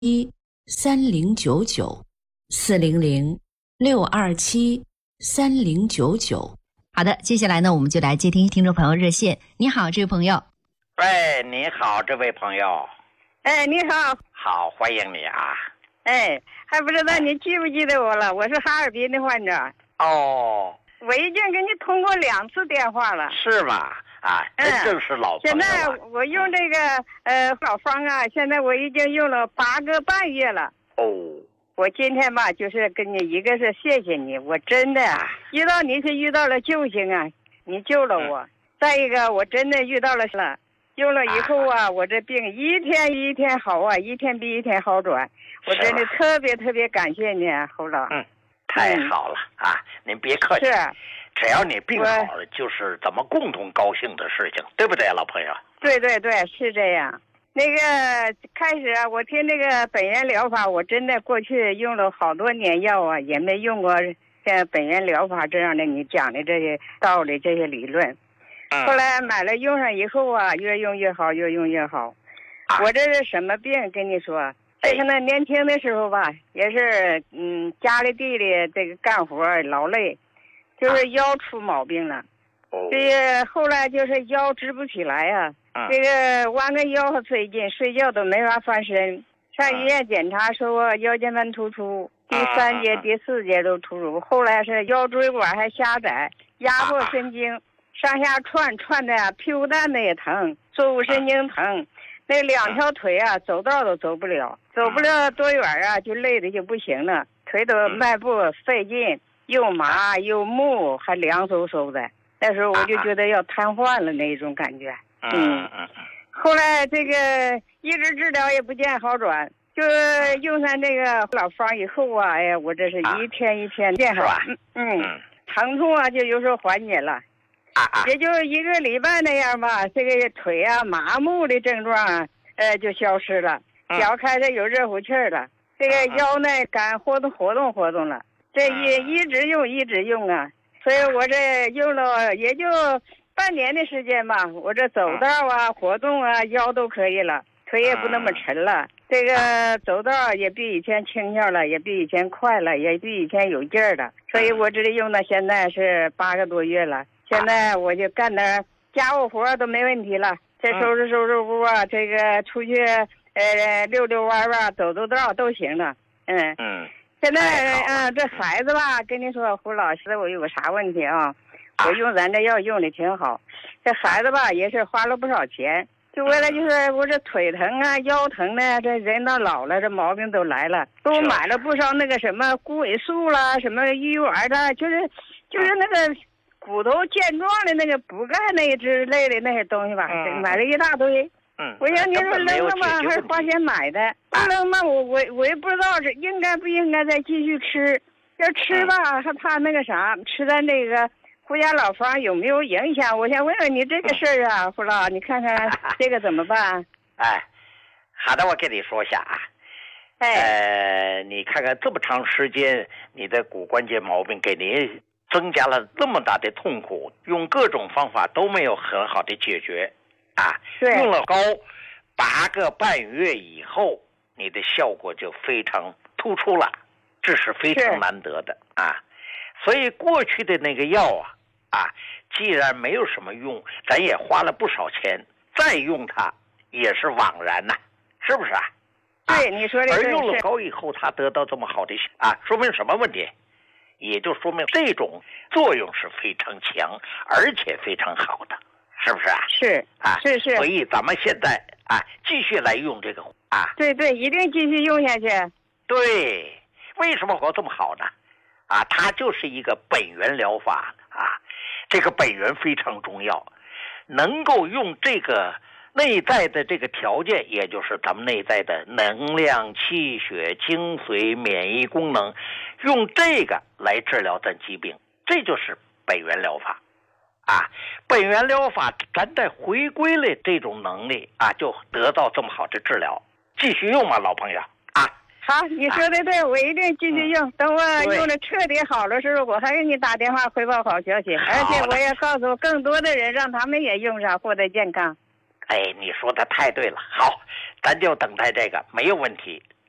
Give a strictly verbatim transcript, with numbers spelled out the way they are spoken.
一三零九九四零零六二七三零九九。 好的，接下来呢，我们就来接听听众朋友热线。你好，这位朋友。 喂，你好，这位朋友。 哎，你好。 好，欢迎你啊。 哎，还不知道你记不记得我了？我是哈尔滨的患者。 哦。 我已经给你通过两次电话了。 是吗？啊，真正是老朋友了。 现在我用这个呃老方啊，现在我已经用了八个半月了。 哦。 我今天吧，就是跟你一个是谢谢你，我真的遇到你是遇到了救星啊，你救了我。嗯、再一个，我真的遇到了了，用了以后啊，我这病一天一天好啊，一天比一天好转。我真的特别特别感谢你，侯老。 嗯，太好了、嗯、啊！您别客气。 是。 只要你病好了，就是咱们共同高兴的事情，对不对，老朋友？ 对对对，是这样。那个开始啊，我听那个本源疗法，我真的过去用了好多年药啊，也没用过像本源疗法这样的你讲的这些道理、这些理论。 嗯、 后来买了用上以后啊，越用越好，越用越好。啊、我这是什么病？跟你说，这个呢，年轻的时候吧，也是嗯，家里地里这个干活劳累。就是腰出毛病了， 哦、 这个后来就是腰直不起来啊， 嗯、 这个弯个腰最近睡觉都没法翻身，上医院检查说腰间盘突出， 嗯、 第三节、嗯、第四节都突出，后来是腰椎管还狭窄，压迫神经，啊、上下窜窜的屁股蛋子也疼，坐骨神经疼，啊、那两条腿啊走道都走不了，走不了多远啊就累的就不行了，腿都迈步费劲。又麻又木，还凉飕飕的。那时候我就觉得要瘫痪了那种感觉。 嗯嗯。 后来这个一直治疗也不见好转，就用上这个老方以后啊，哎呀，我这是一天一天变好。 啊、 嗯嗯。疼痛啊，就有时候缓解了。 啊也就一个礼拜那样吧，这个腿啊麻木的症状啊，呃，就消失了。脚开始有热乎气儿了，这个腰呢敢活动活动活动了。这一一直用一直用啊，所以我这用了也就半年的时间吧，我这走道啊、活动啊，腰都可以了，腿也不那么沉了。这个走道也比以前轻巧了，也比以前快了，也比以前有劲儿了。所以我这里用到现在是八个多月了，现在我就干点家务活都没问题了。这收拾收拾屋啊，这个出去呃溜溜弯弯、走走道都行了。嗯嗯。 现在啊、呃，这孩子吧，跟你说，胡老师，我有个啥问题啊？我用咱这药用的挺好，这孩子吧也是花了不少钱，就为了就是我这腿疼啊、腰疼呢，这人到老了，这毛病都来了，都买了不少那个什么骨尾素啦、什么鱼丸的，就是就是那个骨头健壮的那个补钙那一之类的那些东西吧， 嗯、 买了一大堆。 嗯， 我想你说扔了吧，还是花钱买的？不扔吧，我我我也不知道是应该不应该再继续吃。要吃吧， 嗯、 还怕那个啥，吃咱这个胡家老方有没有影响？我想问问你这个事儿啊，胡老，你看看这个怎么办？ 哎，好的，我跟你说一下啊。 哎， 呃，你看看这么长时间，你的骨关节毛病给你增加了这么大的痛苦，用各种方法都没有很好的解决。啊，用了膏八个半月以后，你的效果就非常突出了，这是非常难得的啊。所以过去的那个药啊，啊，既然没有什么用，咱也花了不少钱，再用它也是枉然呐、啊，是不是啊？ 对，你说的。 而用了膏以后，它得到这么好的啊，说明什么问题？也就说明这种作用是非常强，而且非常好的。是不是啊？ 是啊， 是是。 所以咱们现在啊，继续来用这个啊。 对对，一定继续用下去。 对，为什么会这么好呢？啊，它就是一个本源疗法啊，这个本源非常重要，能够用这个内在的这个条件，也就是咱们内在的能量、气血、精髓、免疫功能，用这个来治疗咱疾病，这就是本源疗法。啊，本源疗法，咱再回归了这种能力啊，就得到这么好的治疗。继续用嘛，老朋友啊。 好，你说的对，啊、我一定继续用。嗯、等我用的彻底好的时候，我还给你打电话汇报好消息。而且我也告诉更多的人，让他们也用上，获得健康。 哎，你说的太对了。好，咱就等待这个，没有问题。